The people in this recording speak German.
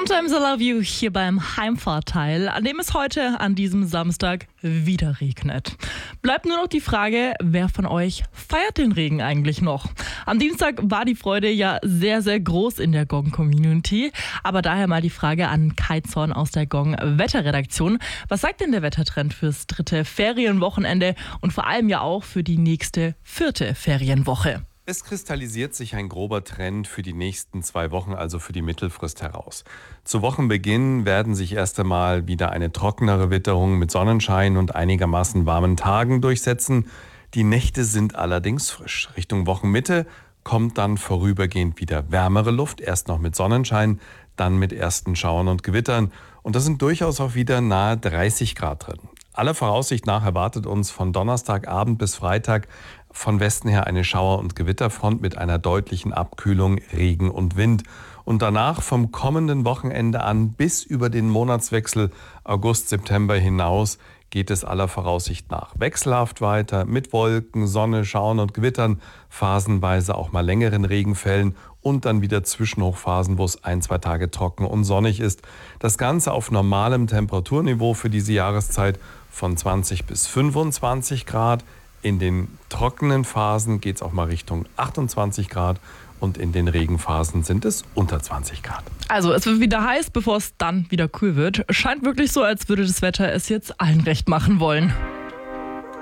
Sometimes I Love You hier beim Heimfahrtteil, an dem es heute an diesem Samstag wieder regnet. Bleibt nur noch die Frage, wer von euch feiert den Regen eigentlich noch? Am Dienstag war die Freude ja sehr, sehr groß in der Gong-Community. Aber daher mal die Frage an Kai Zorn aus der Gong-Wetterredaktion. Was sagt denn der Wettertrend fürs 3. Ferienwochenende und vor allem ja auch für die nächste 4. Ferienwoche? Es kristallisiert sich ein grober Trend für die nächsten 2 Wochen, also für die Mittelfrist heraus. Zu Wochenbeginn werden sich erst einmal wieder eine trockenere Witterung mit Sonnenschein und einigermaßen warmen Tagen durchsetzen. Die Nächte sind allerdings frisch. Richtung Wochenmitte kommt dann vorübergehend wieder wärmere Luft, erst noch mit Sonnenschein, dann mit ersten Schauern und Gewittern. Und da sind durchaus auch wieder nahe 30 Grad drin. Aller Voraussicht nach erwartet uns von Donnerstagabend bis Freitag von Westen her eine Schauer- und Gewitterfront mit einer deutlichen Abkühlung, Regen und Wind. Und danach vom kommenden Wochenende an bis über den Monatswechsel August-September hinaus geht es aller Voraussicht nach wechselhaft weiter mit Wolken, Sonne, Schauern und Gewittern, phasenweise auch mal längeren Regenfällen und dann wieder Zwischenhochphasen, wo es 1-2 Tage trocken und sonnig ist. Das Ganze auf normalem Temperaturniveau für diese Jahreszeit von 20 bis 25 Grad. In den trockenen Phasen geht es auch mal Richtung 28 Grad und in den Regenphasen sind es unter 20 Grad. Also es wird wieder heiß, bevor es dann wieder kühl wird. Scheint wirklich so, als würde das Wetter es jetzt allen recht machen wollen.